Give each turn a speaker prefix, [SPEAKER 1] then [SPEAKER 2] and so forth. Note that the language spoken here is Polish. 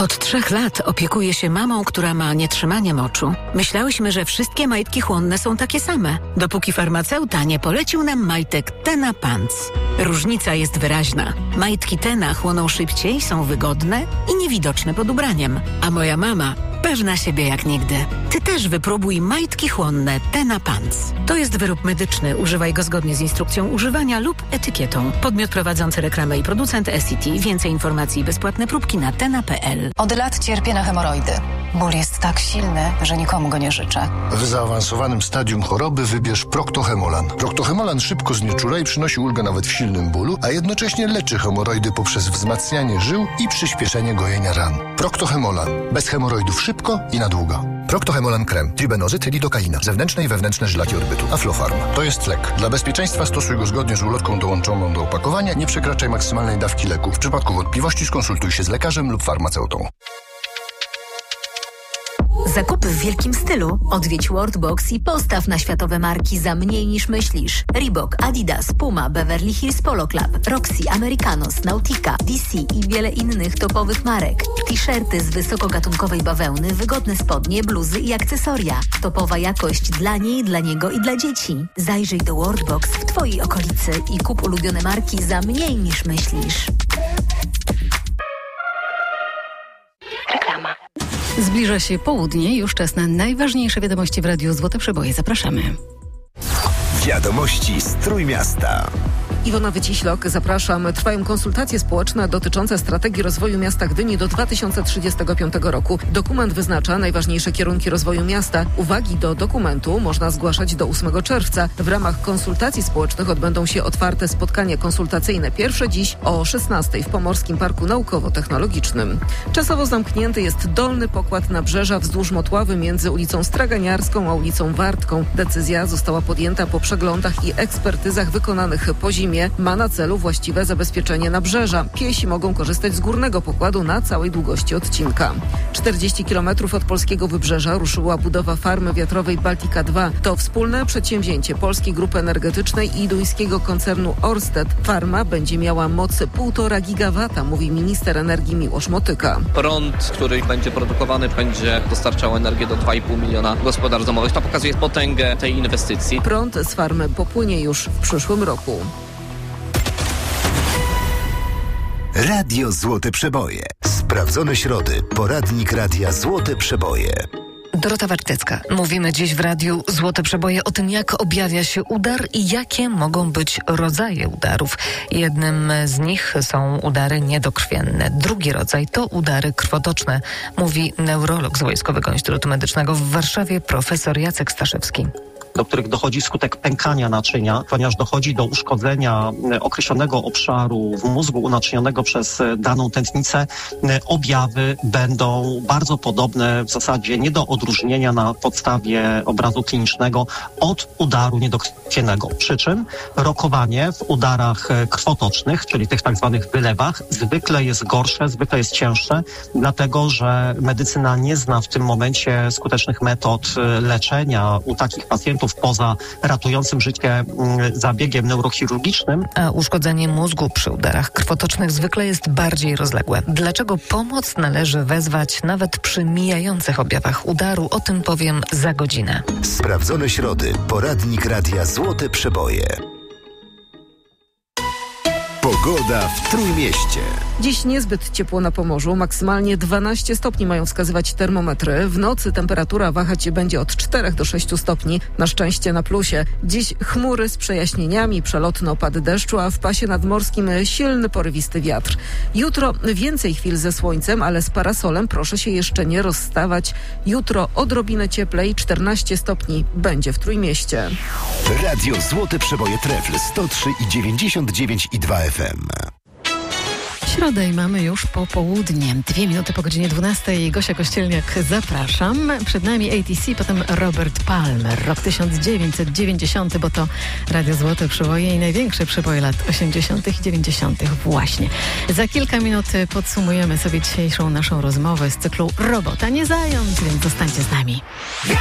[SPEAKER 1] Od 3 lat opiekuję się mamą, która ma nietrzymanie moczu. Myślałyśmy, że wszystkie majtki chłonne są takie same, dopóki farmaceuta nie polecił nam majtek Tena Pants. Różnica jest wyraźna. Majtki Tena chłoną szybciej, są wygodne i niewidoczne pod ubraniem. A moja mama pewna siebie jak nigdy. Ty też wypróbuj majtki chłonne Tena Pants. To jest wyrób medyczny. Używaj go zgodnie z instrukcją używania lub etykietą. Podmiot prowadzący reklamę i producent SCT. Więcej informacji i bezpłatne próbki na tena.pl.
[SPEAKER 2] Od lat cierpię na hemoroidy. Ból jest tak silny, że nikomu go nie życzę.
[SPEAKER 3] W zaawansowanym stadium choroby wybierz Proctohemolan. Proctohemolan szybko znieczula i przynosi ulgę nawet w silnym bólu, a jednocześnie leczy hemoroidy poprzez wzmacnianie żył i przyspieszenie gojenia ran. Proctohemolan. Bez hemoroidów szybko i na długo. Proctohemolan krem, tribenozyt, lidokaina, zewnętrzne i wewnętrzne żylaki odbytu, Aflofarm. To jest lek. Dla bezpieczeństwa stosuj go zgodnie z ulotką dołączoną do opakowania. Nie przekraczaj maksymalnej dawki leku. W przypadku wątpliwości skonsultuj się z lekarzem lub farmaceutą.
[SPEAKER 4] Zakupy w wielkim stylu. Odwiedź Worldbox i postaw na światowe marki za mniej niż myślisz. Reebok, Adidas, Puma, Beverly Hills Polo Club, Roxy, Americanos, Nautica, DC i wiele innych topowych marek. T-shirty z wysokogatunkowej bawełny, wygodne spodnie, bluzy i akcesoria. Topowa jakość dla niej, dla niego i dla dzieci. Zajrzyj do Worldbox w Twojej okolicy i kup ulubione marki za mniej niż myślisz.
[SPEAKER 5] Reklama. Zbliża się południe, już czas na najważniejsze wiadomości w Radiu Złote Przeboje. Zapraszamy.
[SPEAKER 6] Wiadomości z Trójmiasta.
[SPEAKER 7] Iwona Wyciślok, zapraszam. Trwają konsultacje społeczne dotyczące strategii rozwoju miasta Gdyni do 2035 roku. Dokument wyznacza najważniejsze kierunki rozwoju miasta. Uwagi do dokumentu można zgłaszać do 8 czerwca. W ramach konsultacji społecznych odbędą się otwarte spotkania konsultacyjne. Pierwsze dziś o 16 w Pomorskim Parku Naukowo-Technologicznym. Czasowo zamknięty jest dolny pokład Nabrzeża wzdłuż Motławy między ulicą Straganiarską a ulicą Wartką. Decyzja została podjęta po przeglądach i ekspertyzach wykonanych po zimie. Ma na celu właściwe zabezpieczenie nabrzeża. Piesi mogą korzystać z górnego pokładu na całej długości odcinka. 40 km od polskiego wybrzeża ruszyła budowa farmy wiatrowej Baltica 2. To wspólne przedsięwzięcie Polskiej Grupy Energetycznej i duńskiego koncernu Ørsted. Farma będzie miała moc 1,5 gigawata, mówi minister energii Miłosz Motyka.
[SPEAKER 8] Prąd, który będzie produkowany, będzie dostarczał energię do 2,5 miliona gospodarstw domowych. To pokazuje potęgę tej inwestycji.
[SPEAKER 7] Prąd z farmy popłynie już w przyszłym roku.
[SPEAKER 6] Radio Złote Przeboje. Sprawdzone środy. Poradnik Radia Złote Przeboje.
[SPEAKER 1] Dorota Wartecka. Mówimy dziś w Radiu Złote Przeboje o tym, jak objawia się udar i jakie mogą być rodzaje udarów. Jednym z nich są udary niedokrwienne. Drugi rodzaj to udary krwotoczne, mówi neurolog z Wojskowego Instytutu Medycznego w Warszawie profesor Jacek Staszewski.
[SPEAKER 9] Do których dochodzi wskutek pękania naczynia, ponieważ dochodzi do uszkodzenia określonego obszaru w mózgu unaczynionego przez daną tętnicę. Objawy będą bardzo podobne, w zasadzie nie do odróżnienia na podstawie obrazu klinicznego od udaru niedokrwiennego. Przy czym rokowanie w udarach krwotocznych, czyli tych tak zwanych wylewach, zwykle jest gorsze, zwykle jest cięższe, dlatego że medycyna nie zna w tym momencie skutecznych metod leczenia u takich pacjentów poza ratującym życie zabiegiem neurochirurgicznym.
[SPEAKER 1] A uszkodzenie mózgu przy udarach krwotocznych zwykle jest bardziej rozległe. Dlaczego pomoc należy wezwać nawet przy mijających objawach udaru? O tym powiem za godzinę.
[SPEAKER 6] Sprawdzone środy. Poradnik Radia Złote Przeboje. Pogoda w Trójmieście.
[SPEAKER 7] Dziś niezbyt ciepło na Pomorzu. Maksymalnie 12 stopni mają wskazywać termometry. W nocy temperatura wahać się będzie od 4 do 6 stopni. Na szczęście na plusie. Dziś chmury z przejaśnieniami, przelotne opady deszczu, a w pasie nadmorskim silny, porywisty wiatr. Jutro więcej chwil ze słońcem, ale z parasolem proszę się jeszcze nie rozstawać. Jutro odrobinę cieplej, 14 stopni będzie w Trójmieście.
[SPEAKER 6] Radio Złote Przeboje Trefl 103,99,2 FM.
[SPEAKER 5] Środę i mamy już popołudnie. 2 minuty po godzinie 12. Gosia Kościelniak, zapraszam. Przed nami ATC, potem Robert Palmer. Rok 1990, bo to Radio Złote Przeboje i największe przeboje lat 80. i 90. właśnie. Za kilka minut podsumujemy sobie dzisiejszą naszą rozmowę z cyklu Robota nie zając, więc zostańcie z nami.